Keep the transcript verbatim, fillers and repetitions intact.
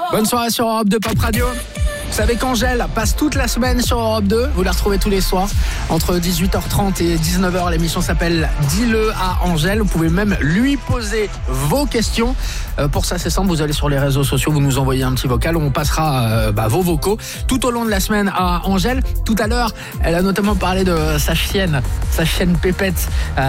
Bonne soirée sur Europe deux Pop Radio. Vous savez qu'Angèle passe toute la semaine sur Europe deux. Vous la retrouvez tous les soirs entre dix-huit heures trente et dix-neuf heures. L'émission s'appelle Dis-le à Angèle. Vous pouvez même lui poser vos questions. Euh, pour ça, c'est simple. Vous allez sur les réseaux sociaux, vous nous envoyez un petit vocal. On passera euh, bah, vos vocaux tout au long de la semaine à Angèle. Tout à l'heure, elle a notamment parlé de sa chienne, sa chienne Pépette. Euh,